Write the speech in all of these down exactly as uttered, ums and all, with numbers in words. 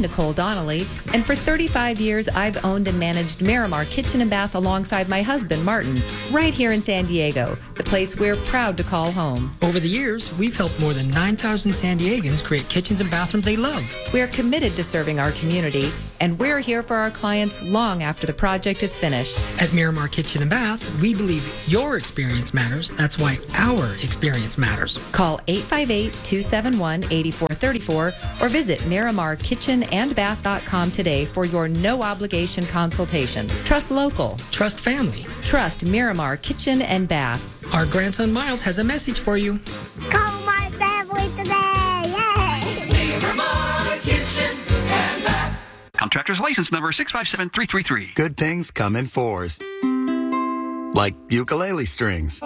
Nicole Donnelly, and for thirty-five years, I've owned and managed Miramar Kitchen and Bath alongside my husband, Martin, right here in San Diego, the place we're proud to call home. Over the years, we've helped more than nine thousand San Diegans create kitchens and bathrooms they love. We're committed to serving our community, and we're here for our clients long after the project is finished. At Miramar Kitchen and Bath, we believe your experience matters. That's why our experience matters. Call eight five eight, two seven one, eight four three four or visit miramar kitchen and bath dot com today for your no-obligation consultation. Trust local. Trust family. Trust Miramar Kitchen and Bath. Our grandson Miles has a message for you. Call my family today! Yay! Miramar Kitchen and Bath. Contractor's license number six five seven three three three. Good things come in fours. Like ukulele strings.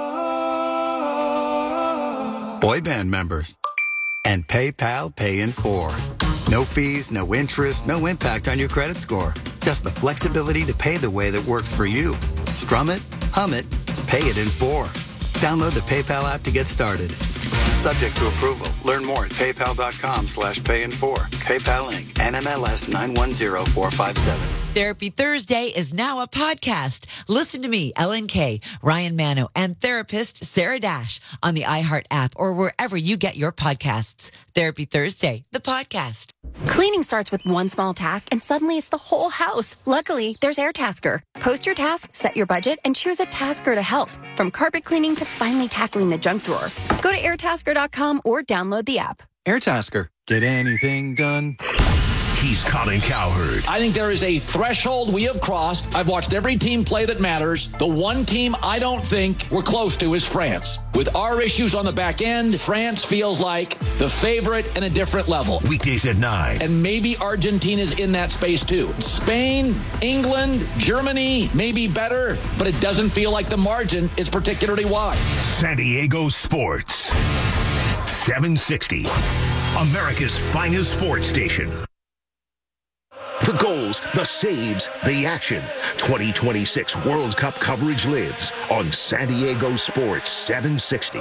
Boy band members. And PayPal Pay in four. No fees, no interest, no impact on your credit score. Just the flexibility to pay the way that works for you. Strum it, hum it, pay it in four. Download the PayPal app to get started. Subject to approval. Learn more at paypal.com slash pay in four. PayPal Incorporated. N M L S nine one zero four five seven. Therapy Thursday is now a podcast. Listen to me, Ellen Kay, Ryan Mano, and therapist Sarah Dash on the iHeart app or wherever you get your podcasts. Therapy Thursday, the podcast. Cleaning starts with one small task, and suddenly it's the whole house. Luckily, there's AirTasker. Post your task, set your budget, and choose a tasker to help. From carpet cleaning to finally tackling the junk drawer. Go to air tasker dot com or download the app. AirTasker. Get anything done? He's Colin Cowherd. I think there is a threshold we have crossed. I've watched every team play that matters. The one team I don't think we're close to is France. With our issues on the back end, France feels like the favorite and a different level. Weekdays at nine. And maybe Argentina's in that space too. Spain, England, Germany may be better, but it doesn't feel like the margin is particularly wide. San Diego Sports. seven sixty. America's finest sports station. The goals, the saves, the action. twenty twenty-six World Cup coverage lives on San Diego Sports seven sixty.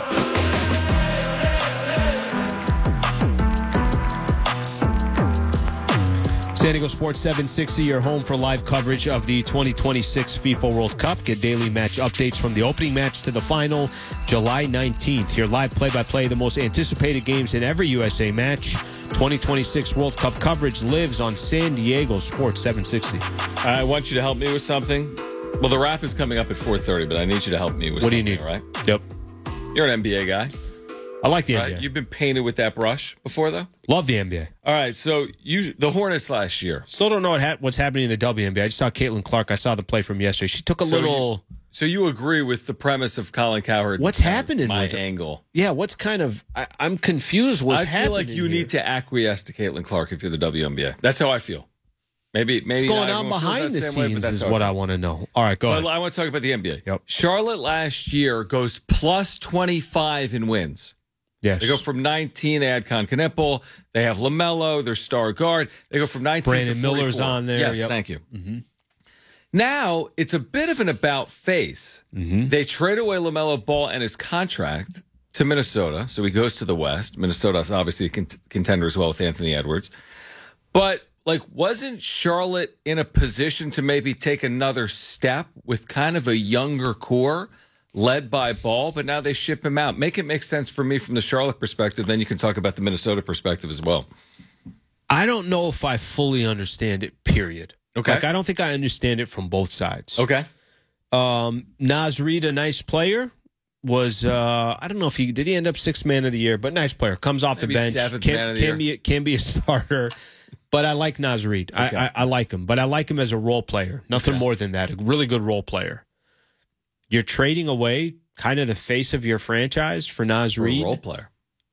San Diego Sports seven sixty, your home for live coverage of the twenty twenty-six FIFA World Cup. Get daily match updates from the opening match to the final, July nineteenth. Hear live play-by-play of the most anticipated games in every U S A match. twenty twenty-six World Cup coverage lives on San Diego Sports seven sixty. I want you to help me with something. Well, the wrap is coming up at four thirty, but I need you to help me with what something. What do you need? All right? Yep. You're an N B A guy. I like the right? N B A. You've been painted with that brush before, though? Love the N B A. All right, so you, the Hornets last year. Still don't know what ha- what's happening in the W N B A. I just saw Caitlin Clark. I saw the play from yesterday. She took a so little... You, so you agree with the premise of Colin Cowherd? What's happening my with angle? Yeah, what's kind of... I, I'm confused what's I happening feel like you here. need to acquiesce to Caitlin Clark if you're the W N B A. That's how I feel. Maybe, maybe What's going not on everyone feels behind the that same way, scenes but that's is how I what feel. I want to know. All right, go well, ahead. I want to talk about the N B A. Yep. Charlotte last year goes plus twenty-five in wins. Yes. They go from nineteen. They add Conconnipple. They have LaMelo, their star guard. They go from nineteen Brandon to forty-four. Miller's on there. Yes, Yep. thank you. Mm-hmm. Now, it's a bit of an about face. Mm-hmm. They trade away LaMelo Ball and his contract to Minnesota, so he goes to the West. Minnesota's obviously a cont- contender as well with Anthony Edwards. But, like, wasn't Charlotte in a position to maybe take another step with kind of a younger core led by Ball, but now they ship him out? Make it make sense for me from the Charlotte perspective, then you can talk about the Minnesota perspective as well. I don't know if I fully understand it, period. Okay. Like, I don't think I understand it from both sides. Okay. Um, Naz Reid, a nice player, was, uh, I don't know if he, did he end up sixth man of the year, but nice player. Comes off Maybe the bench. seventh Can, man of the can, year. be, can be a starter. But I like Naz Reid. Okay. I, I, I like him. But I like him as a role player. Nothing Okay. more than that. A really good role player. You're trading away kind of the face of your franchise for Naz For a Reid. role player.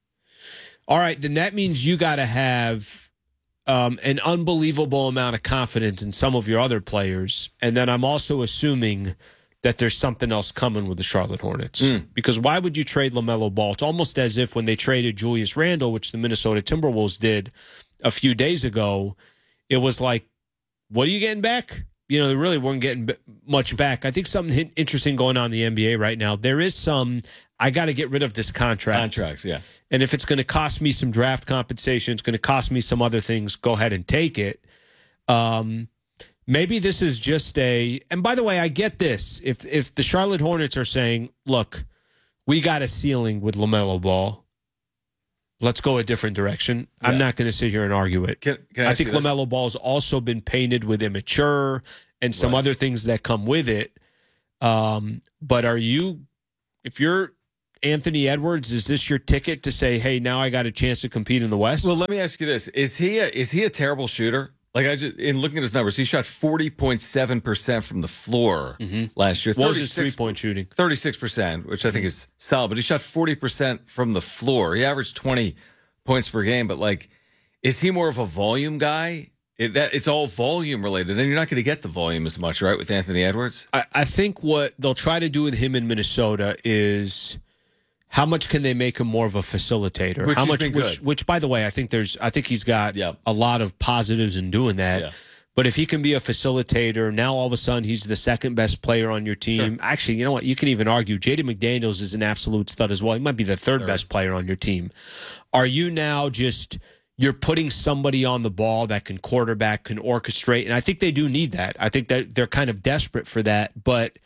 All right, then that means you got to have um, an unbelievable amount of confidence in some of your other players. And then I'm also assuming that there's something else coming with the Charlotte Hornets. Mm. Because why would you trade LaMelo Ball? It's almost as if when they traded Julius Randle, which the Minnesota Timberwolves did a few days ago, it was like, what are you getting back? you know, they really weren't getting b- much back. I think something hit- interesting going on in the N B A right now. There is some, I got to get rid of this contract. Contracts, yeah. And if it's going to cost me some draft compensation, it's going to cost me some other things, go ahead and take it. Um, maybe this is just a, and by the way, I get this. If if the Charlotte Hornets are saying, look, we got a ceiling with LaMelo Ball, let's go a different direction. Yeah. I'm not going to sit here and argue it. Can, can I, I think LaMelo Ball's also been painted with immature and some right. other things that come with it. Um, but are you, if you're Anthony Edwards, is this your ticket to say, hey, now I got a chance to compete in the West? Well, let me ask you this. Is he a, is he a terrible shooter? Like, I just, in looking at his numbers, he shot forty point seven percent from the floor mm-hmm. last year. What was his three-point shooting? thirty-six percent, which I think is solid. But he shot forty percent from the floor. He averaged twenty points per game. But, like, is he more of a volume guy? It, that It's all volume related. And you're not going to get the volume as much, right, with Anthony Edwards? I, I think what they'll try to do with him in Minnesota is how much can they make him more of a facilitator? Which how he's much? been Which, good. which, by the way, I think there's. I think he's got Yeah. a lot of positives in doing that. Yeah. But if he can be a facilitator, now all of a sudden he's the second best player on your team. Sure. Actually, you know what? You can even argue Jaden McDaniels is an absolute stud as well. He might be the third, Third. best player on your team. Are you now just you're putting somebody on the ball that can quarterback, can orchestrate? And I think they do need that. I think that they're kind of desperate for that. But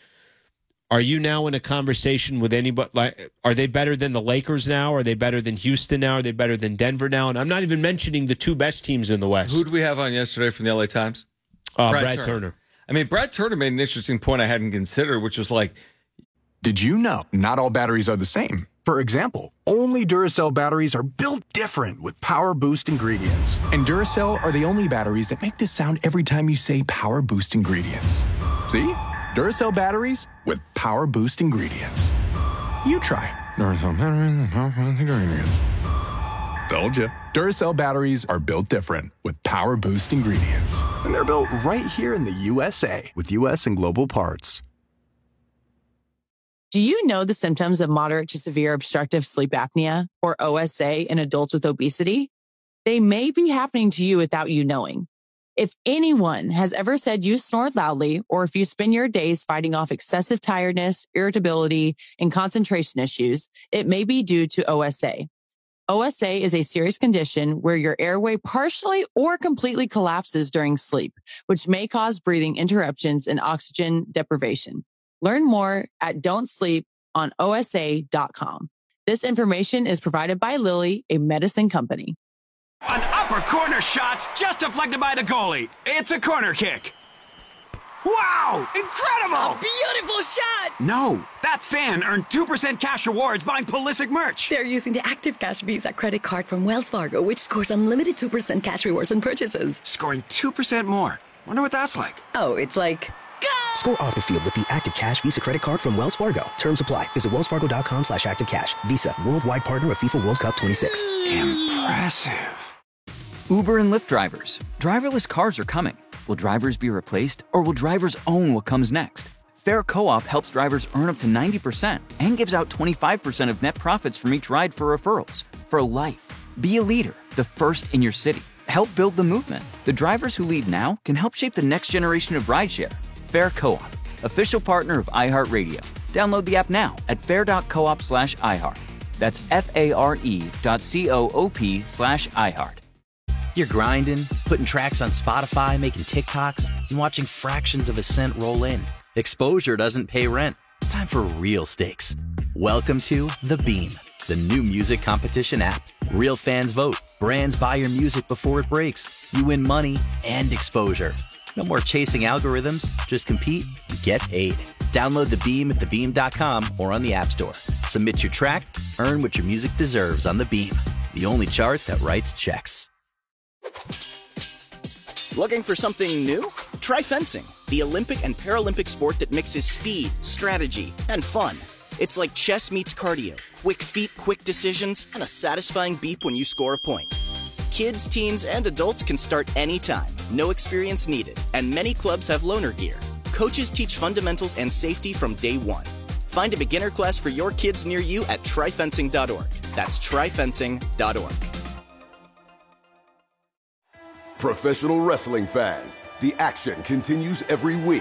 are you now in a conversation with anybody? Like, are they better than the Lakers now? Are they better than Houston now? Are they better than Denver now? And I'm not even mentioning the two best teams in the West. Who did we have on yesterday from the L A Times? Uh, Brad, Brad Turner. Turner. I mean, Brad Turner made an interesting point I hadn't considered, which was like, did you know not all batteries are the same? For example, only Duracell batteries are built different with Power Boost ingredients. And Duracell are the only batteries that make this sound every time you say Power Boost ingredients. See? Duracell batteries with Power Boost ingredients. You try. Duracell batteries with Power Boost ingredients. Told you. Duracell batteries are built different with Power Boost ingredients. And they're built right here in the U S A with U S and global parts. Do you know the symptoms of moderate to severe obstructive sleep apnea, or O S A, in adults with obesity? They may be happening to you without you knowing. If anyone has ever said you snore loudly, or if you spend your days fighting off excessive tiredness, irritability, and concentration issues, it may be due to O S A. O S A is a serious condition where your airway partially or completely collapses during sleep, which may cause breathing interruptions and oxygen deprivation. Learn more at don't sleep on O S A dot com. This information is provided by Lilly, a medicine company. An upper corner shot's just deflected by the goalie. It's a corner kick. Wow! Incredible! A beautiful shot! No, that fan earned two percent cash rewards buying Pulisic merch. They're using the Active Cash Visa credit card from Wells Fargo, which scores unlimited two percent cash rewards on purchases. Scoring two percent more. Wonder what that's like. Oh, it's like... Go! Score off the field with the Active Cash Visa credit card from Wells Fargo. Terms apply. Visit wellsfargo.com slash active cash. Visa, worldwide partner of FIFA World Cup twenty-six. Impressive. Uber and Lyft drivers. Driverless cars are coming. Will drivers be replaced, or will drivers own what comes next? Fair Co-op helps drivers earn up to ninety percent and gives out twenty-five percent of net profits from each ride for referrals. For life. Be a leader, the first in your city. Help build the movement. The drivers who lead now can help shape the next generation of rideshare. Fair Co-op, official partner of iHeartRadio. Download the app now at fair.coop slash iHeart. That's F-A-R-E dot C-O-O-P slash iHeart. You're grinding, putting tracks on Spotify, making TikToks, and watching fractions of a cent roll in. Exposure doesn't pay rent. It's time for real stakes. Welcome to The Beam, the new music competition app. Real fans vote. Brands buy your music before it breaks. You win money and exposure. No more chasing algorithms. Just compete and get paid. Download The Beam at the beam dot com or on the App Store. Submit your track, earn what your music deserves on The Beam, the only chart that writes checks. Looking for something new? Try fencing, the Olympic and Paralympic sport that mixes speed, strategy, and fun. It's like chess meets cardio, quick feet, quick decisions, and a satisfying beep when you score a point. Kids, teens, and adults can start anytime, no experience needed, and many clubs have loaner gear. Coaches teach fundamentals and safety from day one. Find a beginner class for your kids near you at try fencing dot org. That's try fencing dot org. Professional wrestling fans, the action continues every week.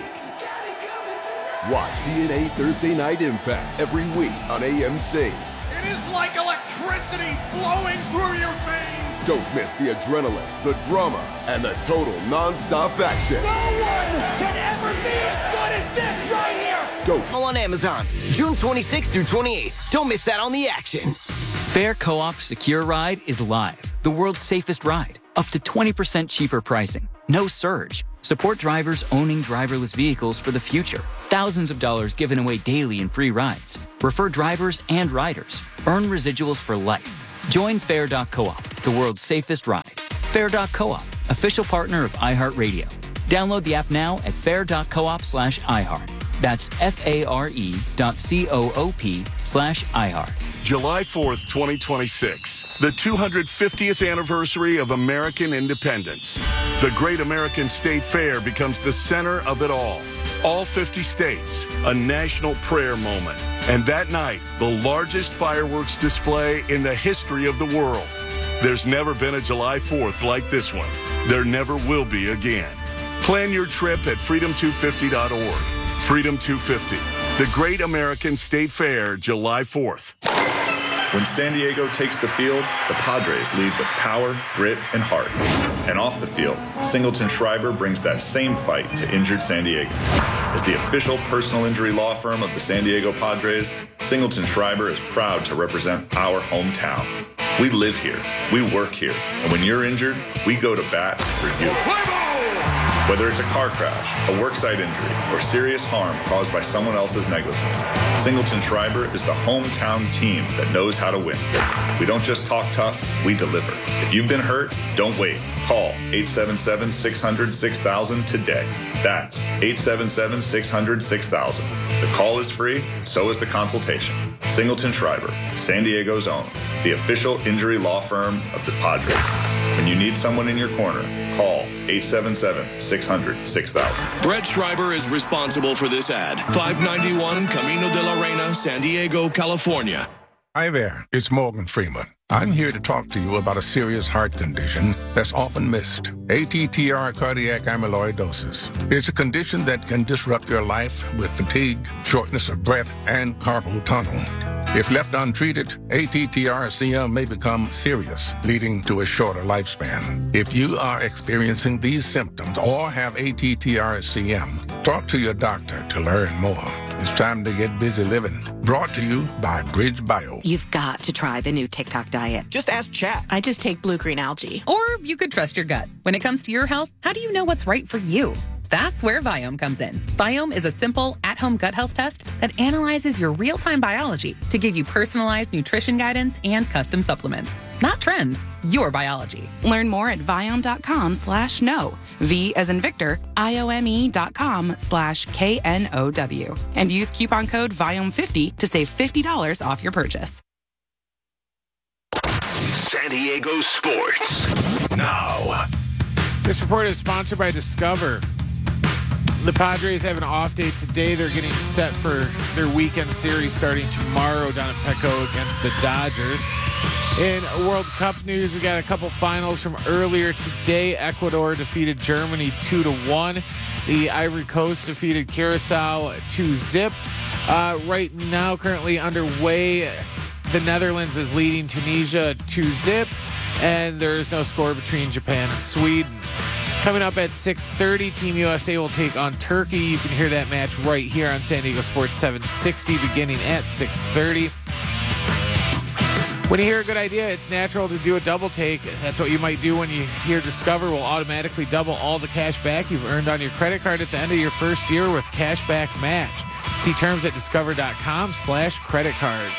Watch T N A Thursday Night Impact every week on A M C. It is like electricity flowing through your veins. Don't miss the adrenaline, the drama, and the total non-stop action. No one can ever be as good as this right here. Don't on Amazon, June twenty-sixth through twenty-eighth. Don't miss out on the action. Fair Co-op Secure Ride is live. The world's safest ride. Up to twenty percent cheaper pricing. No surge. Support drivers owning driverless vehicles for the future. Thousands of dollars given away daily in free rides. Refer drivers and riders. Earn residuals for life. Join Fair dot coop, the world's safest ride. Fair dot coop, official partner of iHeartRadio. Download the app now at fair dot coop slash iHeart. That's F-A-R-E dot C-O-O-P slash iHeart. July fourth, twenty twenty-six, the two hundred fiftieth anniversary of American independence. The Great American State Fair becomes the center of it all. All fifty states, a national prayer moment. And that night, the largest fireworks display in the history of the world. There's never been a July fourth like this one. There never will be again. Plan your trip at freedom two fifty dot org. Freedom two fifty, the Great American State Fair, July fourth. When San Diego takes the field, the Padres lead with power, grit, and heart. And off the field, Singleton Schreiber brings that same fight to injured San Diegans. As the official personal injury law firm of the San Diego Padres, Singleton Schreiber is proud to represent our hometown. We live here, we work here, and when you're injured, we go to bat for you. Whether it's a car crash, a worksite injury, or serious harm caused by someone else's negligence, Singleton Schreiber is the hometown team that knows how to win. We don't just talk tough, we deliver. If you've been hurt, don't wait. Call eight seven seven, six hundred, six thousand today. That's eight seven seven, six hundred, six thousand. The call is free, so is the consultation. Singleton Schreiber, San Diego's own, the official injury law firm of the Padres. When you need someone in your corner, call eight seven seven, six hundred, six thousand. Brett Schreiber is responsible for this ad. five ninety-one Camino de la Reina, San Diego, California. Hi there, it's Morgan Freeman. I'm here to talk to you about a serious heart condition that's often missed. A T T R cardiac amyloidosis. It's a condition that can disrupt your life with fatigue, shortness of breath, and carpal tunnel. If left untreated, A T T R C M may become serious, leading to a shorter lifespan. If you are experiencing these symptoms or have A T T R C M, talk to your doctor to learn more. It's time to get busy living. Brought to you by Bridge Bio. You've got to try the new TikTok diet. Just ask Chat. I just take blue-green algae. Or you could trust your gut. When it comes to your health, how do you know what's right for you? That's where Viome comes in. Viome is a simple, at-home gut health test that analyzes your real-time biology to give you personalized nutrition guidance and custom supplements. Not trends, your biology. Learn more at Viome.com slash no. V as in Victor, I-O-M-E dot com slash K N O W. And use coupon code Viome fifty to save fifty dollars off your purchase. San Diego Sports. Now. This report is sponsored by Discover. The Padres have an off day today. They're getting set for their weekend series starting tomorrow down at Petco against the Dodgers. In World Cup news, we got a couple finals from earlier today. Ecuador defeated Germany two to one. The Ivory Coast defeated Curacao two zip. Uh, right now, currently underway, the Netherlands is leading Tunisia two zip. And there is no score between Japan and Sweden. Coming up at six thirty, Team U S A will take on Turkey. You can hear that match right here on San Diego Sports seven sixty beginning at six thirty. When you hear a good idea, it's natural to do a double take. That's what you might do when you hear Discover will automatically double all the cash back you've earned on your credit card at the end of your first year with Cashback Match. See terms at discover.com slash credit card.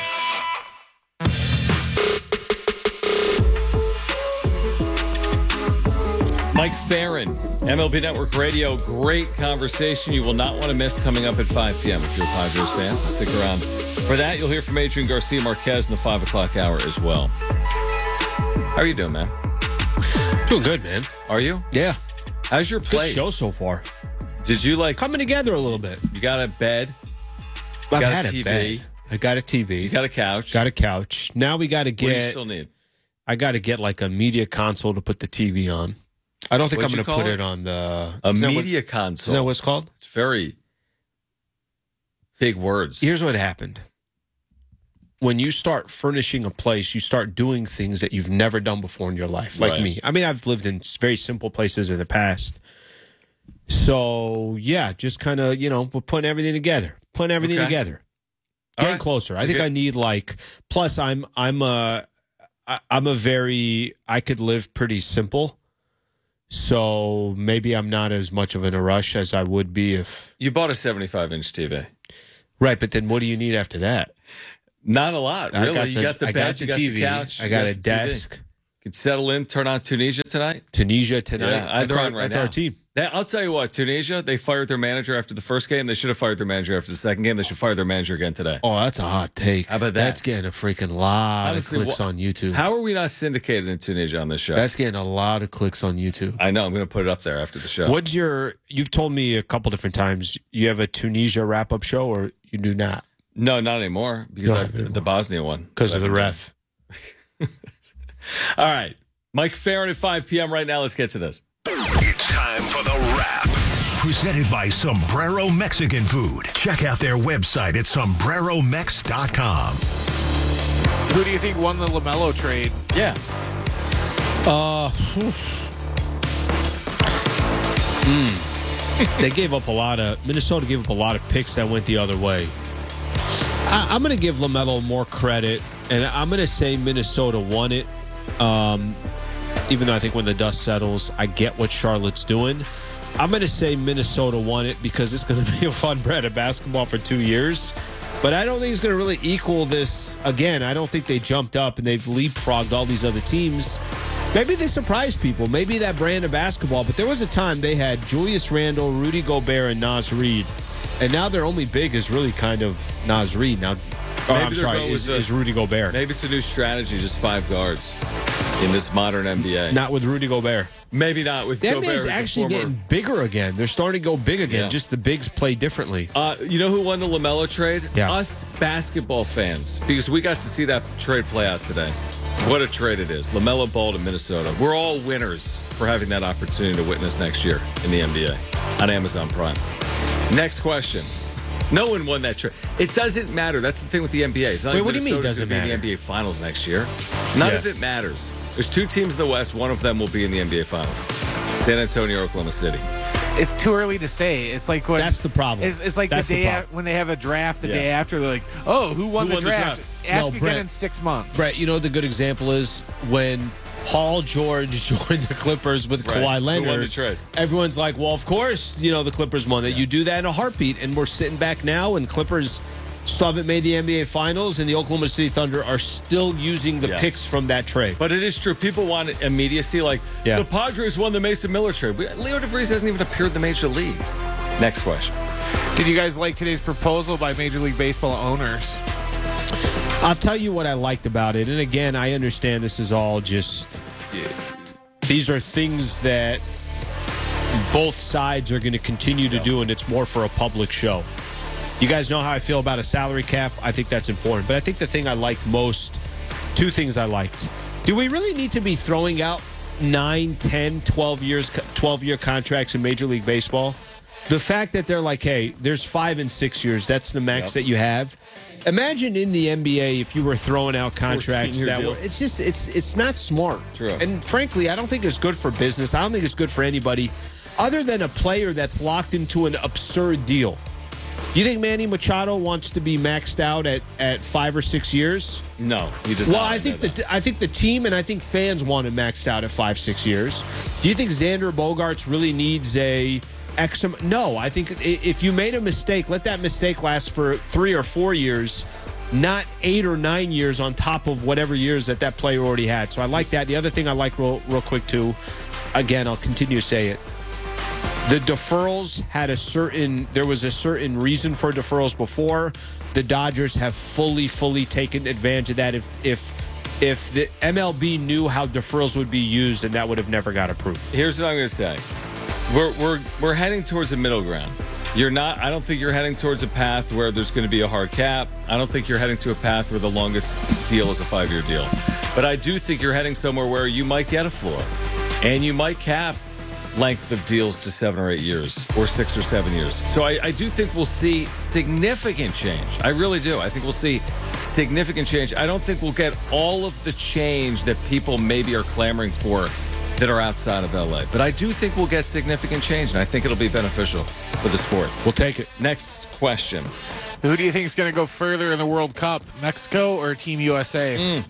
Mike Farron, M L B Network Radio. Great conversation you will not want to miss coming up at five p.m. if you're a Padres fan, so stick around. For that, you'll hear from Adrian Garcia Marquez in the five o'clock hour as well. How are you doing, man? Doing good, man. Are you? Yeah. How's your place? Good show so far. Did you like... Coming together a little bit. You got a bed? I've got had a a T V? bed. I got a T V. You got a couch? Got a couch. Now we got to get... What do you still need? I got to get like a media console to put the T V on. I don't think What'd I'm you going to call put it? it on the A is that media what, console. Is that what it's called? It's very big words. Here's what happened. When you start furnishing a place, you start doing things that you've never done before in your life, like Right. me. I mean, I've lived in very simple places in the past. So, yeah, just kind of, you know, we're putting everything together. Putting everything Okay. together. All Getting right. closer. I think Okay. I need, like, plus I'm, I'm a, I- I'm a very, I could live pretty simple. So maybe I'm not as much of in a rush as I would be if. You bought a seventy-five inch T V. Right, but then what do you need after that? Not a lot, I really. got you the- got the I bed, got you the got T V, the couch, I you got a the T V. desk. You could settle in, turn on Tunisia tonight. Tunisia tonight. Yeah, that's they're our, on right that's now. our team. They, I'll tell you what, Tunisia, they fired their manager after the first game. They should have fired their manager after the second game. They should fire their manager again today. Oh, that's a hot take. How about that? That's getting a freaking lot Honestly, of clicks wha- on YouTube. How are we not syndicated in Tunisia on this show? That's getting a lot of clicks on YouTube. I know. I'm going to put it up there after the show. What's your? You've told me a couple different times you have a Tunisia wrap up show, or you do not No, not anymore because Not I have the, the Bosnia one. because of the ref. All right. Mike Farron at five p.m. right now. Let's get to this. It's time for the wrap. Presented by Sombrero Mexican Food. Check out their website at sombrero mex dot com. Who do you think won the LaMelo trade? Yeah. Uh, mm. They gave up a lot of Minnesota gave up a lot of picks that went the other way. I, I'm going to give LaMelo more credit, and I'm going to say Minnesota won it. Um, even though I think when the dust settles, I get what Charlotte's doing. I'm going to say Minnesota won it because it's going to be a fun brand of basketball for two years. But I don't think it's going to really equal this. Again, I don't think they jumped up and they've leapfrogged all these other teams. Maybe they surprised people. Maybe that brand of basketball. But there was a time they had Julius Randle, Rudy Gobert, and Naz Reid. And now their only big is really kind of Naz Reid. Now, oh, Maybe I'm they're sorry, going is, with the- is Rudy Gobert. Maybe it's a new strategy, just five guards in this modern N B A. Not with Rudy Gobert. Maybe not with The N B A Gobert. is who's a actually former- getting bigger again. They're starting to go big again. Yeah. Just the bigs play differently. Uh, you know who won the LaMelo trade? Yeah. Us basketball fans, because we got to see that trade play out today. What a trade it is. LaMelo Ball to Minnesota. We're all winners for having that opportunity to witness next year in the N B A on Amazon Prime. Next question. No one won that trade. It doesn't matter. That's the thing with the N B A. It's not Wait, like what do you mean it Minnesota's doesn't gonna be in matter? the N B A Finals next year. None Yeah. of it matters. There's two teams in the West. One of them will be in the N B A Finals. San Antonio, Oklahoma City. It's too early to say. It's like when That's the problem. It's, it's like That's the the day problem. a, when they have a draft the Yeah. day after. They're like, "Oh, who won, Who the, won the draft? draft? Ask No, again Brett. in six months." Brett, you know what the good example is? When Paul George joined the Clippers with Right. Kawhi Who Leonard. won the trade? Everyone's like, well, of course, you know, the Clippers won it. You do that in a heartbeat. And we're sitting back now, and Clippers still haven't made the N B A Finals, and the Oklahoma City Thunder are still using the Yeah. picks from that trade. But it is true. People want immediacy. Like, Yeah. the Padres won the Mason Miller trade. We- Leo DeVries hasn't even appeared in the major leagues. Next question. Did you guys like today's proposal by Major League Baseball owners? I'll tell you what I liked about it. And again, I understand this is all just, these are things that both sides are going to continue to do, and it's more for a public show. You guys know how I feel about a salary cap. I think that's important. But I think the thing I liked most, two things I liked. Do we really need to be throwing out nine, ten, twelve years, twelve-year contracts in Major League Baseball? The fact that they're like, hey, there's five and six years. That's the max Yep. that you have. Imagine in the N B A if you were throwing out contracts fourteen-year that were. deals. It's just it's it's not smart. True. And frankly, I don't think it's good for business. I don't think it's good for anybody, other than a player that's locked into an absurd deal. Do you think Manny Machado wants to be maxed out at, at five or six years? No, he does Well, not. I think know the I think the team and I think fans want it maxed out at five six years. Do you think Xander Bogaerts really needs a X? am- No, I think i- if you made a mistake, let that mistake last for three or four years, not eight or nine years on top of whatever years that that player already had. So I like that. The other thing I like real real quick too, again, I'll continue to say it. The deferrals had a certain, there was a certain reason for deferrals before. The Dodgers have fully, fully taken advantage of that. If if if the M L B knew how deferrals would be used, then that would have never got approved. Here's what I'm going to say. We're we're we're heading towards a middle ground. You're not. I don't think you're heading towards a path where there's going to be a hard cap. I don't think you're heading to a path where the longest deal is a five-year deal. But I do think you're heading somewhere where you might get a floor, and you might cap length of deals to seven or eight years or six or seven years. So I, I do think we'll see significant change. I really do. I think we'll see significant change. I don't think we'll get all of the change that people maybe are clamoring for that are outside of L A. But I do think we'll get significant change, and I think it'll be beneficial for the sport. We'll take it. Next question. Who do you think is going to go further in the World Cup, Mexico or Team U S A? Mm.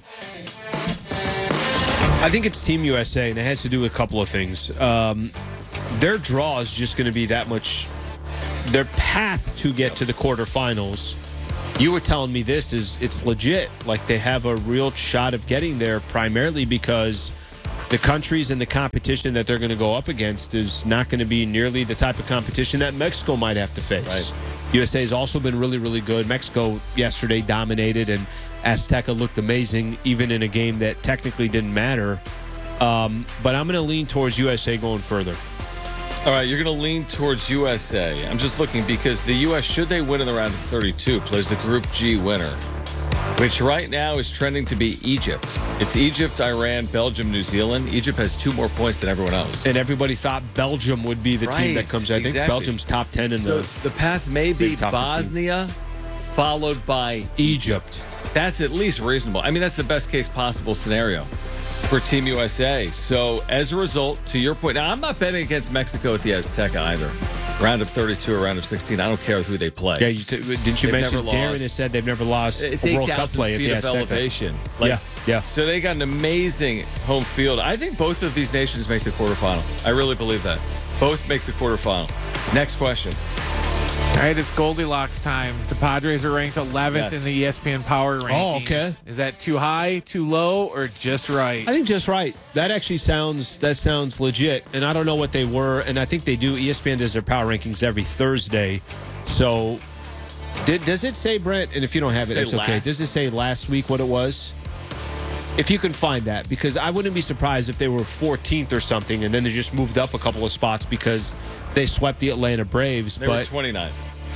I think it's Team U S A, and it has to do with a couple of things. Um, their draw is just going to be that much. Their path to get to the quarterfinals, you were telling me this, is it's legit. Like, they have a real shot of getting there, primarily because the countries and the competition that they're going to go up against is not going to be nearly the type of competition that Mexico might have to face. Right. U S A has also been really, really good. Mexico yesterday dominated, and Azteca looked amazing, even in a game that technically didn't matter. Um, but I'm going to lean towards U S A going further. All right, you're going to lean towards U S A. I'm just looking because the U S, should they win in the round of thirty-two, plays the Group G winner, which right now is trending to be Egypt. It's Egypt, Iran, Belgium, New Zealand. Egypt has two more points than everyone else. And everybody thought Belgium would be the right. team that comes. I exactly. think Belgium's top ten in so the the path may be Bosnia, followed by Egypt. That's at least reasonable. I mean, that's the best case possible scenario for Team U S A. So as a result, to your point, now I'm not betting against Mexico at the Azteca either. Round of thirty-two or round of sixteen, I don't care who they play. Yeah, you t- didn't you They've mention Darren has said they've never lost it's a World Cup play at the feet of Azteca. elevation. Like, yeah, yeah. So they got an amazing home field. I think both of these nations make the quarterfinal. I really believe that. Both make the quarterfinal. Next question. All right, it's Goldilocks time. The Padres are ranked eleventh Yes. in the E S P N Power Rankings. Oh, okay. Is that too high, too low, or just right? I think just right. That actually sounds that sounds legit. And I don't know what they were. And I think they do. E S P N does their power rankings every Thursday. So did, does it say, Brent? And if you don't have it, Say it's okay. last. Does it say last week what it was? If you can find that, because I wouldn't be surprised if they were fourteenth or something, and then they just moved up a couple of spots because they swept the Atlanta Braves. They but were twenty-ninth.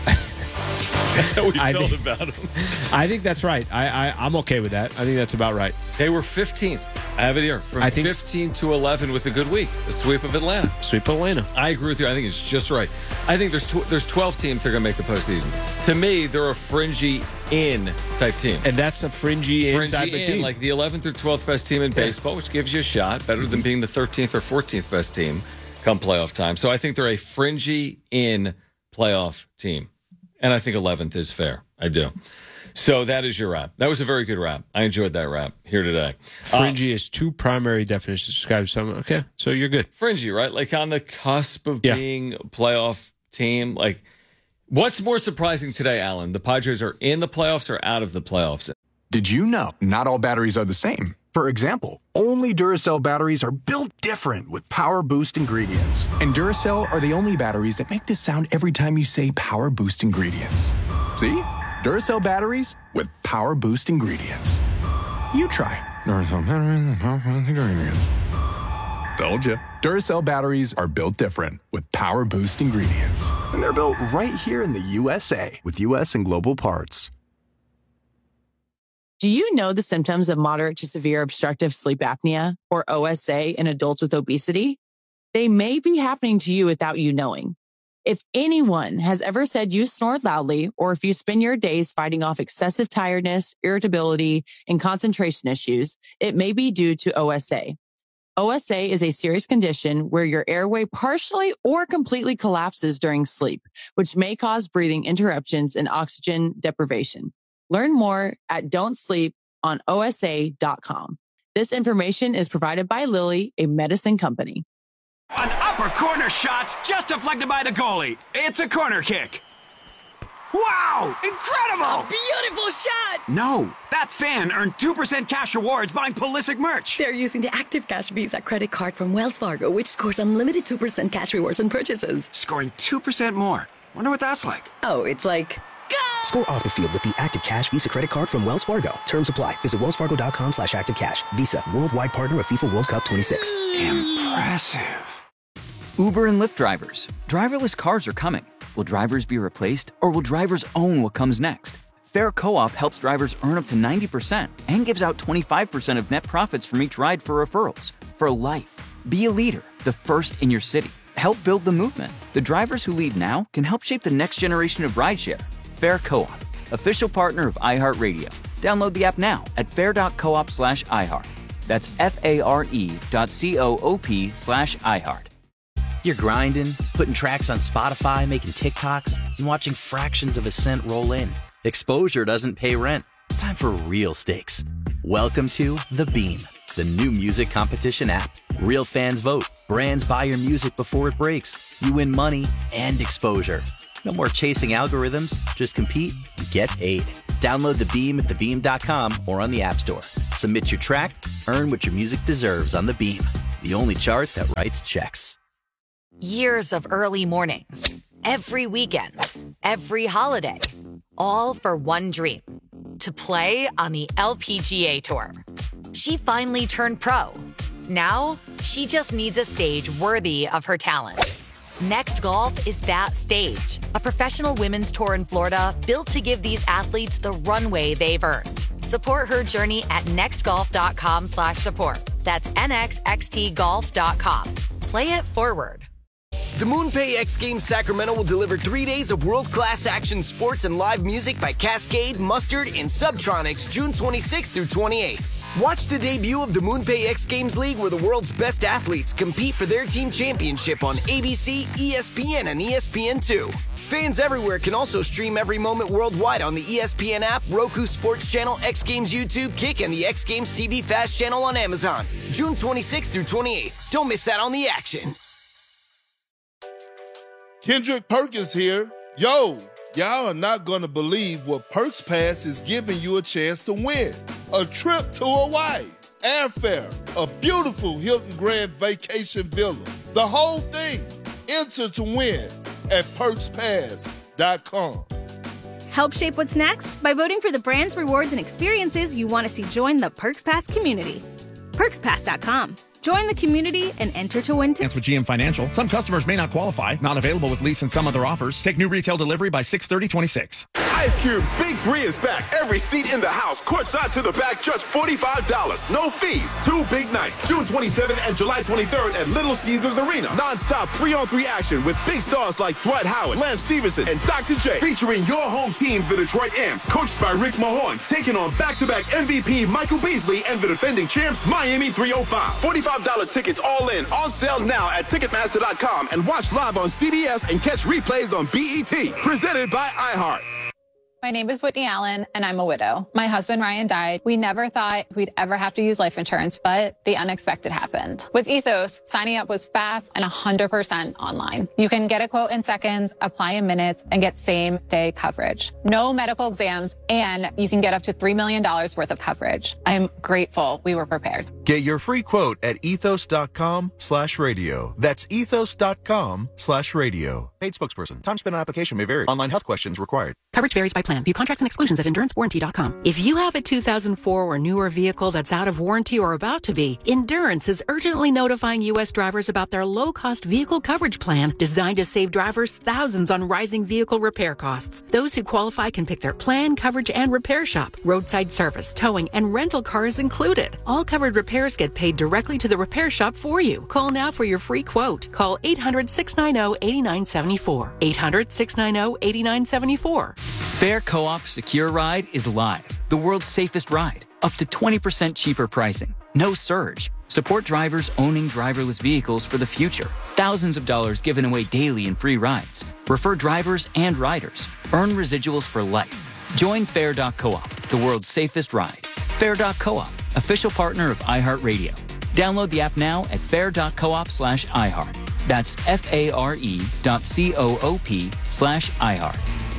That's how we I felt think, about them. I think that's right. I, I, I'm okay with that. I think that's about right. They were fifteenth. I have it here. From I think, fifteen to eleven with a good week. The sweep of Atlanta. Sweep of Atlanta. I agree with you. I think it's just right. I think there's tw- there's twelve teams that are going to make the postseason. To me, they're a fringy in type team. And that's a fringy in fringy type of in, team. like the eleventh or twelfth best team in Yeah. baseball, which gives you a shot, better mm-hmm. than being the thirteenth or fourteenth best team come playoff time. So I think they're a fringy in playoff team. And I think eleventh is fair. I do. So that is your rap. That was a very good rap. I enjoyed that rap here today. Fringy uh, is two primary definitions to describe something. Okay, so you're good. Fringy, right? Like on the cusp of yeah. being a playoff team. Like, what's more surprising today, Alan? The Padres are in the playoffs or out of the playoffs? Did you know not all batteries are the same? For example, only Duracell batteries are built different with Power Boost ingredients. And Duracell are the only batteries that make this sound every time you say Power Boost ingredients. See? Duracell batteries with Power Boost ingredients. You try. Duracell batteries with Power Boost ingredients. Told you. Duracell batteries are built different with Power Boost ingredients. And they're built right here in the U S A with U S and global parts. Do you know the symptoms of moderate to severe obstructive sleep apnea, or O S A, in adults with obesity? They may be happening to you without you knowing. If anyone has ever said you snore loudly, or if you spend your days fighting off excessive tiredness, irritability, and concentration issues, it may be due to O S A. O S A is a serious condition where your airway partially or completely collapses during sleep, which may cause breathing interruptions and oxygen deprivation. Learn more at don't sleep on O S A dot com. This information is provided by Lilly, a medicine company. An upper corner shot's just deflected by the goalie. It's a corner kick. Wow! Incredible! Beautiful shot! No, that fan earned two percent cash rewards buying Pulisic merch. They're using the Active Cash Visa credit card from Wells Fargo, which scores unlimited two percent cash rewards on purchases. Scoring two percent more. Wonder what that's like. Oh, it's like... Score off the field with the Active Cash Visa credit card from Wells Fargo. Terms apply. Visit wellsfargo.com slash active cash. Visa, worldwide partner of FIFA World Cup twenty-six. Impressive. Uber and Lyft drivers. Driverless cars are coming. Will drivers be replaced, or will drivers own what comes next? Fair Co-op helps drivers earn up to ninety percent and gives out twenty-five percent of net profits from each ride for referrals. For life. Be a leader, the first in your city. Help build the movement. The drivers who lead now can help shape the next generation of rideshare. Fair Co-op, official partner of iHeartRadio. Download the app now at fair.coop slash iHeart. That's F-A-R-E dot C-O-O-P slash iHeart. You're grinding, putting tracks on Spotify, making TikToks, and watching fractions of a cent roll in. Exposure doesn't pay rent. It's time for real stakes. Welcome to The Beam, the new music competition app. Real fans vote. Brands buy your music before it breaks. You win money and exposure. No more chasing algorithms. Just compete and get paid. Download The Beam at the beam dot com or on the App Store. Submit your track, earn what your music deserves on The Beam, the only chart that writes checks. Years of early mornings, every weekend, every holiday, all for one dream, to play on the L P G A Tour. She finally turned pro. Now, she just needs a stage worthy of her talent. Next Golf is that stage, a professional women's tour in Florida built to give these athletes the runway they've earned. Support her journey at nextgolf.com slash support. That's N X X T golf dot com. Play it forward. The MoonPay X Games Sacramento will deliver three days of world-class action sports and live music by Cascade, Mustard, and Subtronics June twenty-sixth through twenty-eighth. Watch the debut of the MoonPay X Games League where the world's best athletes compete for their team championship on A B C, E S P N, and E S P N two. Fans everywhere can also stream every moment worldwide on the E S P N app, Roku Sports Channel, X Games YouTube, Kick, and the X Games T V Fast Channel on Amazon. June twenty-sixth through twenty-eighth. Don't miss out on the action. Kendrick Perkins here. Yo, y'all are not gonna believe what Perks Pass is giving you a chance to win. A trip to Hawaii, airfare, a beautiful Hilton Grand Vacation Villa. The whole thing. Enter to win at perks pass dot com. Help shape what's next by voting for the brands, rewards, and experiences you want to see join the Perks Pass community. perks pass dot com. Join the community and enter to win today. With G M Financial, some customers may not qualify. Not available with lease and some other offers. Take new retail delivery by six thirty twenty-six. Ice Cube's Big Three is back. Every seat in the house, courtside to the back, just forty-five dollars. No fees. Two big nights, June twenty-seventh and July twenty-third at Little Caesars Arena. Non-stop three-on-three action with big stars like Dwight Howard, Lance Stevenson, and Doctor J. Featuring your home team, the Detroit Amps, coached by Rick Mahorn, taking on back-to-back M V P Michael Beasley and the defending champs Miami three oh five. forty-five dollars tickets all in, on sale now at ticketmaster dot com, and watch live on C B S and catch replays on B E T. Presented by iHeart. My name is Whitney Allen, and I'm a widow. My husband, Ryan, died. We never thought we'd ever have to use life insurance, but the unexpected happened. With Ethos, signing up was fast and one hundred percent online. You can get a quote in seconds, apply in minutes, and get same-day coverage. No medical exams, and you can get up to three million dollars worth of coverage. I'm grateful we were prepared. Get your free quote at ethos.com slash radio. That's ethos.com slash radio. Paid spokesperson. Time spent on application may vary. Online health questions required. Coverage varies by plan. View contracts and exclusions at endurance warranty dot com. If you have a two thousand four or newer vehicle that's out of warranty or about to be, Endurance is urgently notifying U S drivers about their low-cost vehicle coverage plan designed to save drivers thousands on rising vehicle repair costs. Those who qualify can pick their plan, coverage, and repair shop. Roadside service, towing, and rental cars included. All covered repairs get paid directly to the repair shop for you. Call now for your free quote. Call eight hundred, six nine zero, eight nine seven four. eight hundred, six nine zero, eight nine seven four. Fair Co-op Secure Ride is live. The world's safest ride. Up to twenty percent cheaper pricing. No surge. Support drivers owning driverless vehicles for the future. Thousands of dollars given away daily in free rides. Refer drivers and riders. Earn residuals for life. Join Fair dot coop, the world's safest ride. Fair dot coop, official partner of iHeartRadio. Download the app now at fair dot coop slash iHeart. That's F-A-R-E dot C-O-O-P slash iHeart.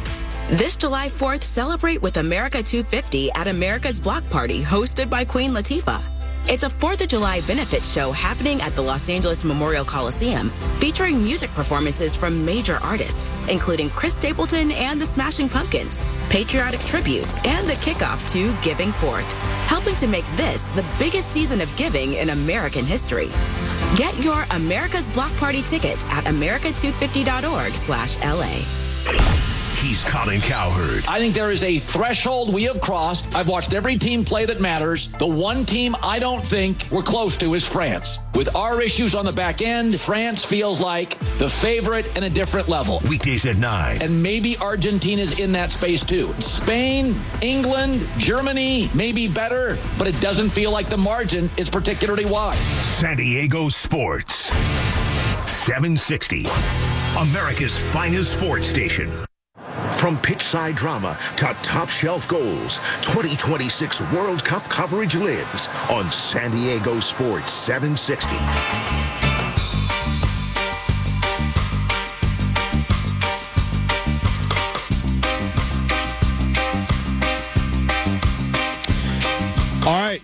This July fourth, celebrate with America two fifty at America's Block Party, hosted by Queen Latifah. It's a fourth of July benefit show happening at the Los Angeles Memorial Coliseum, featuring music performances from major artists, including Chris Stapleton and the Smashing Pumpkins, patriotic tributes, and the kickoff to Giving Forth, helping to make this the biggest season of giving in American history. Get your America's Block Party tickets at america two fifty dot org slash L A. He's Colin Cowherd. I think there is a threshold we have crossed. I've watched every team play that matters. The one team I don't think we're close to is France. With our issues on the back end, France feels like the favorite in a different level. Weekdays at nine. And maybe Argentina's in that space too. Spain, England, Germany may be better, but it doesn't feel like the margin is particularly wide. San Diego Sports. seven sixty. America's finest sports station. From pitchside drama to top shelf goals, twenty twenty-six World Cup coverage lives on San Diego Sports seven sixty. All right.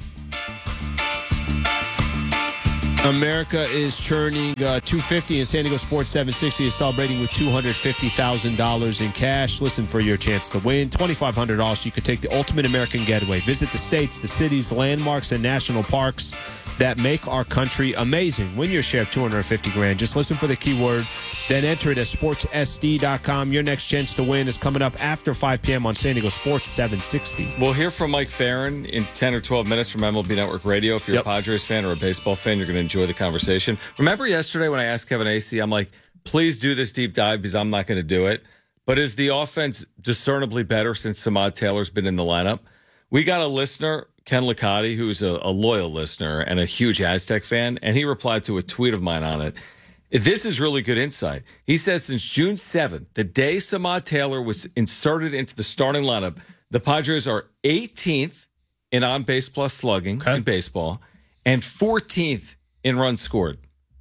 America is churning uh, two hundred fifty dollars, and San Diego Sports seven sixty is celebrating with two hundred fifty thousand dollars in cash. Listen for your chance to win. twenty-five hundred dollars so you can take the ultimate American getaway. Visit the states, the cities, landmarks, and national parks that make our country amazing. Win your share of two hundred fifty grand. Just listen for the keyword, then enter it at sports s d dot com. Your next chance to win is coming up after five p.m. on San Diego Sports seven sixty. We'll hear from Mike Farron in ten or twelve minutes from M L B Network Radio. If you're yep. a Padres fan or a baseball fan, you're going to enjoy the conversation. Remember yesterday when I asked Kevin Acee, I'm like, please do this deep dive because I'm not going to do it. But is the offense discernibly better since Samad Taylor's been in the lineup? We got a listener, Ken Licati, who's a, a loyal listener and a huge Aztec fan, and he replied to a tweet of mine on it. This is really good insight. He says since June seventh, the day Samad Taylor was inserted into the starting lineup, the Padres are eighteenth in on-base plus slugging okay. in baseball and fourteenth in runs scored.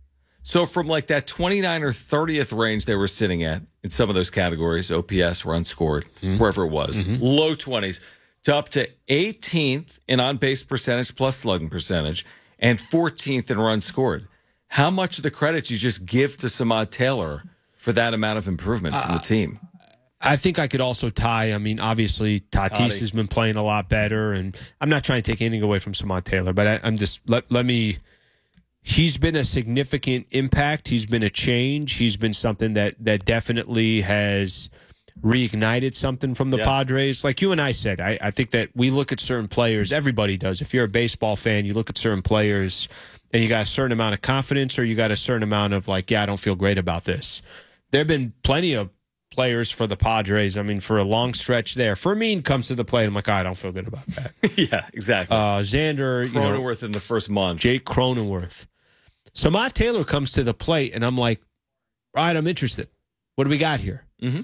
So from like that twenty-ninth or thirtieth range they were sitting at in some of those categories, O P S, runs scored, mm-hmm. wherever it was, mm-hmm. low twenties, to up to eighteenth in on-base percentage plus slugging percentage and fourteenth in runs scored. How much of the credit you just give to Samad Taylor for that amount of improvement from the team? I think I could also tie, I mean, obviously Tatis Tati. has been playing a lot better, and I'm not trying to take anything away from Samad Taylor, but I, I'm just, let, let me, he's been a significant impact. He's been a change. He's been something that, that definitely has reignited something from the yes. Padres. Like you and I said, I, I think that we look at certain players, everybody does. If you're a baseball fan, you look at certain players and you got a certain amount of confidence or you got a certain amount of like, yeah, I don't feel great about this. There have been plenty of players for the Padres. I mean, for a long stretch there. Fermin comes to the plate. I'm like, oh, I don't feel good about that. yeah, exactly. Uh, Xander. Cronenworth you know, in the first month. Jake Cronenworth. Samad Taylor comes to the plate, and I'm like, all right, I'm interested. What do we got here? Mm-hmm.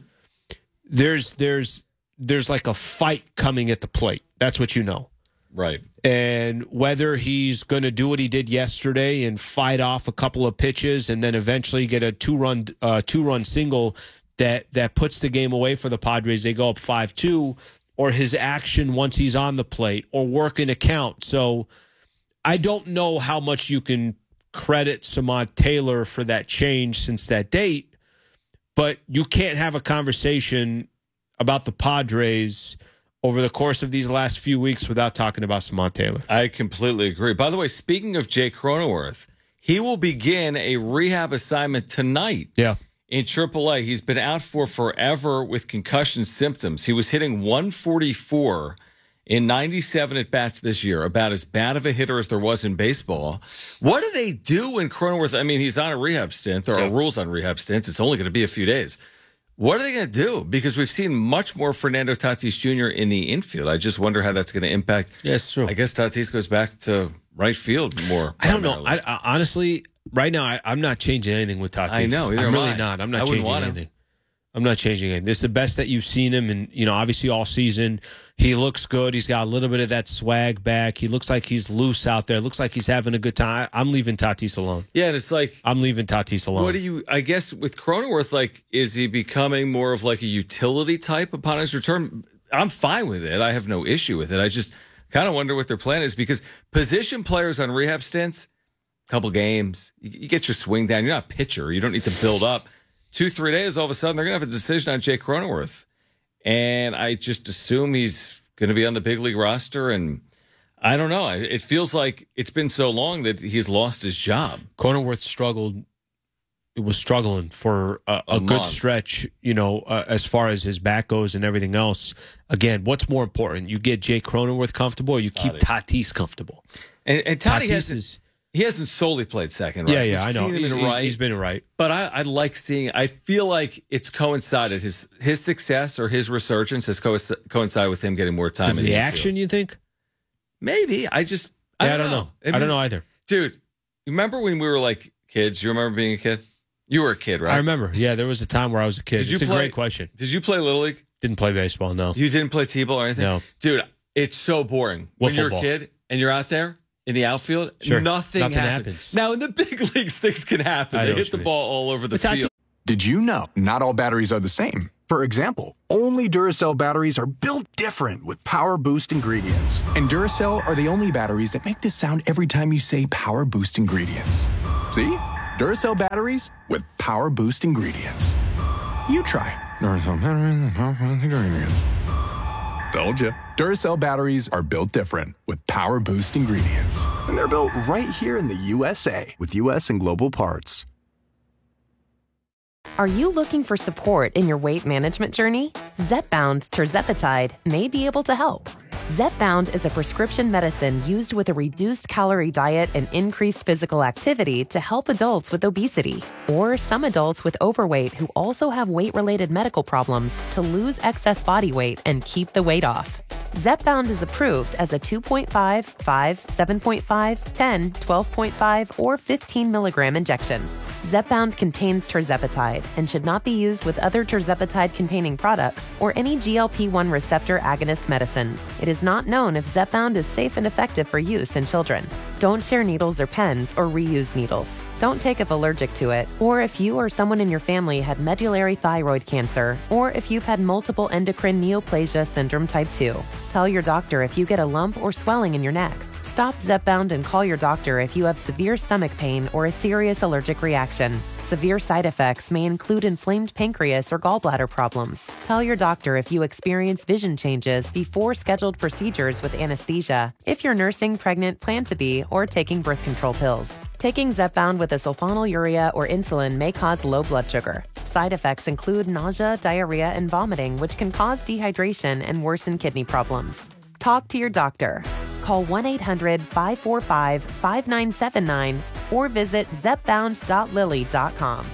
There's there's there's like a fight coming at the plate. That's what you know. Right. And whether he's going to do what he did yesterday and fight off a couple of pitches and then eventually get a two-run uh, two-run single that that puts the game away for the Padres, they go up five two, or his action once he's on the plate, or working a count. So I don't know how much you can credit Samad Taylor for that change since that date, but you can't have a conversation about the Padres over the course of these last few weeks without talking about Samad Taylor. I completely agree. By the way, speaking of Jake Cronenworth, he will begin a rehab assignment tonight. Yeah. In triple A. He's been out for forever with concussion symptoms. He was hitting one forty-four in ninety-seven at-bats this year, about as bad of a hitter as there was in baseball. What do they do when Cronenworth, I mean, he's on a rehab stint. There are yeah. rules on rehab stints. It's only going to be a few days. What are they going to do? Because we've seen much more Fernando Tatis Junior in the infield. I just wonder how that's going to impact. Yes, true. I guess Tatis goes back to right field more. I don't know. I, I, honestly, right now, I, I'm not changing anything with Tatis. I know. I'm really I. not. I'm not I changing anything. Him. I'm not changing anything. This is the best that you've seen him, and you know, obviously all season. He looks good. He's got a little bit of that swag back. He looks like he's loose out there. Looks like he's having a good time. I'm leaving Tatis alone. Yeah, and it's like I'm leaving Tatis alone. What do you? I guess with Cronenworth, like, is he becoming more of like a utility type upon his return? I'm fine with it. I have no issue with it. I just kind of wonder what their plan is because position players on rehab stints, couple games, you, you get your swing down. You're not a pitcher. You don't need to build up. Two, three days, all of a sudden, they're going to have a decision on Jake Cronenworth. And I just assume he's going to be on the big league roster. And I don't know. It feels like it's been so long that he's lost his job. Cronenworth struggled was struggling for a, a, A good month. stretch, you know, uh, as far as his back goes and everything else. Again, what's more important? You get Jay Cronenworth comfortable or you keep Tatis comfortable? And, and Tati Tatis hasn't, is- he hasn't solely played second, right? Yeah, yeah, We've I know. seen him He's, in he's- right, he's been a right. But I, I like seeing, I feel like it's coincided. His his success or his resurgence has co- coincided with him getting more time Is in the the action, infield. you think? Maybe. I just, I, Yeah, don't, I don't know. know. I don't know either. Dude, you remember when we were like kids? You remember being a kid? You were a kid, right? I remember. Yeah, there was a time where I was a kid. Did you it's a play- great question. Did you play Little League? Didn't play baseball, no. You didn't play T-ball or anything? No. Dude, it's so boring. When Wiffle you're ball. a kid and you're out there in the outfield, Sure. nothing, Nothing happens. happens. Now, in the big leagues, things can happen. I They know hit what the you mean. ball all over the But Tati- field. Did you know not all batteries are the same? For example, only Duracell batteries are built different with Power Boost ingredients. And Duracell are the only batteries that make this sound every time you say Power Boost ingredients. See? Duracell batteries with Power Boost ingredients. You try. Duracell batteries with Power Boost ingredients. Told you. Duracell batteries are built different with Power Boost ingredients. And they're built right here in the U S A with U S and global parts. Are you looking for support in your weight management journey? Zepbound tirzepatide may be able to help. Zepbound is a prescription medicine used with a reduced calorie diet and increased physical activity to help adults with obesity or some adults with overweight who also have weight-related medical problems to lose excess body weight and keep the weight off. Zepbound is approved as a two point five, five, seven point five, ten, twelve point five, or fifteen milligram injection. Zepbound contains tirzepatide and should not be used with other tirzepatide-containing products or any G L P one receptor agonist medicines. It is not known if Zepbound is safe and effective for use in children. Don't share needles or pens or reuse needles. Don't take if allergic to it, or if you or someone in your family had medullary thyroid cancer, or if you've had multiple endocrine neoplasia syndrome type two. Tell your doctor if you get a lump or swelling in your neck. Stop Zepbound and call your doctor if you have severe stomach pain or a serious allergic reaction. Severe side effects may include inflamed pancreas or gallbladder problems. Tell your doctor if you experience vision changes before scheduled procedures with anesthesia, if you're nursing, pregnant, plan to be, or taking birth control pills. Taking Zepbound with a sulfonylurea or insulin may cause low blood sugar. Side effects include nausea, diarrhea, and vomiting, which can cause dehydration and worsen kidney problems. Talk to your doctor. Call one eight hundred, five four five, five nine seven nine or visit zepbound dot lilly dot com.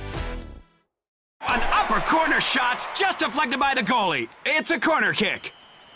An upper corner shot's just deflected by the goalie. It's a corner kick.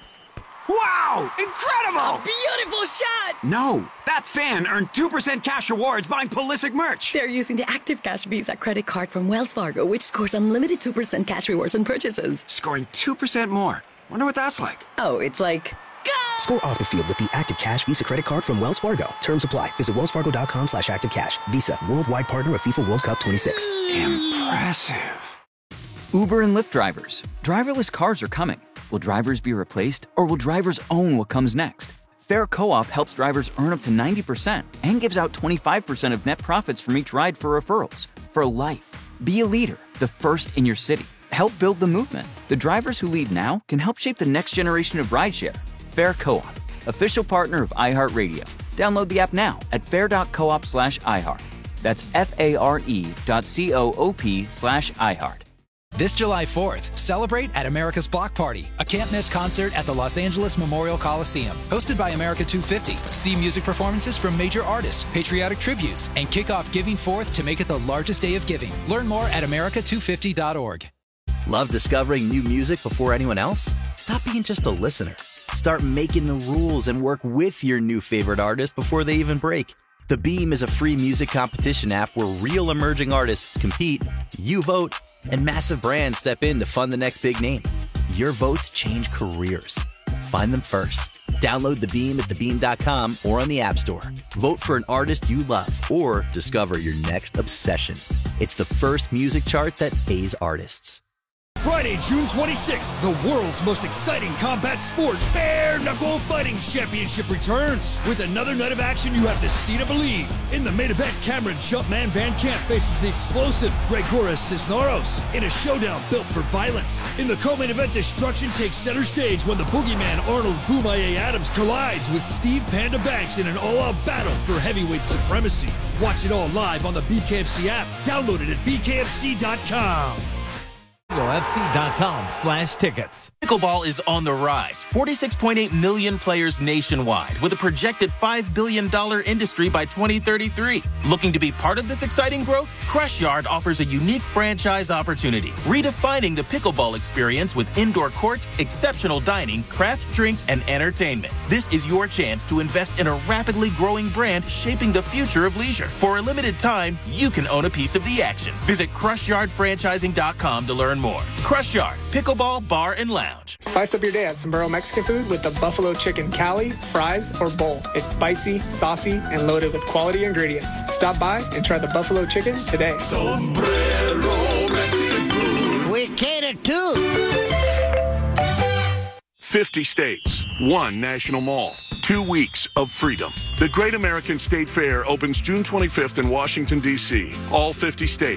Wow! Incredible! Beautiful shot! No, that fan earned two percent cash rewards buying Pulisic merch. They're using the Active Cash Visa credit card from Wells Fargo, which scores unlimited two percent cash rewards on purchases. Scoring two percent more. Wonder what that's like. Oh, it's like... Score off the field with the Active Cash Visa credit card from Wells Fargo. Terms apply. Visit wellsfargo.com slash active cash. Visa, worldwide partner of FIFA World Cup twenty-six. Impressive. Uber and Lyft drivers. Driverless cars are coming. Will drivers be replaced, or will drivers own what comes next? Fair Co-op helps drivers earn up to ninety percent and gives out twenty-five percent of net profits from each ride for referrals. For life. Be a leader, the first in your city. Help build the movement. The drivers who lead now can help shape the next generation of rideshare. Fair Co-op, official partner of iHeartRadio. Download the app now at fair.coop slash iHeart. That's F-A-R-E dot C-O-O-P slash iHeart. This July fourth, celebrate at America's Block Party, a can't-miss concert at the Los Angeles Memorial Coliseum. Hosted by America two fifty, see music performances from major artists, patriotic tributes, and kick off Giving Fourth to make it the largest day of giving. Learn more at america two fifty dot org. Love discovering new music before anyone else? Stop being just a listener. Start making the rules and work with your new favorite artist before they even break. The Beam is a free music competition app where real emerging artists compete, you vote, and massive brands step in to fund the next big name. Your votes change careers. Find them first. Download The Beam at the beam dot com or on the App Store. Vote for an artist you love or discover your next obsession. It's the first music chart that pays artists. Friday, June twenty-sixth, the world's most exciting combat sport, Bare Knuckle Fighting Championship returns. With another night of action you have to see to believe. In the main event, Cameron Jumpman Van Camp faces the explosive Gregoris Cisneros in a showdown built for violence. In the co-main event, destruction takes center stage when the boogeyman Arnold Boomaye Adams collides with Steve Panda Banks in an all-out battle for heavyweight supremacy. Watch it all live on the B K F C app. Download it at B K F C dot com. F C dot com slash tickets. Pickleball is on the rise. forty-six point eight million players nationwide, with a projected five billion dollars industry by twenty thirty-three. Looking to be part of this exciting growth? Crush Yard offers a unique franchise opportunity, redefining the pickleball experience with indoor court, exceptional dining, craft drinks, and entertainment. This is your chance to invest in a rapidly growing brand shaping the future of leisure. For a limited time, you can own a piece of the action. Visit crush yard franchising dot com to learn more. Crush Yard, pickleball, bar, and lounge. Spice up your day at Sombrero Mexican food with the buffalo chicken cali, fries, or bowl. It's spicy, saucy, and loaded with quality ingredients. Stop by and try the buffalo chicken today. Sombrero Mexican food. We cater too. fifty states, one national mall, two weeks of freedom. The Great American State Fair opens June twenty-fifth in Washington, D C All fifty states.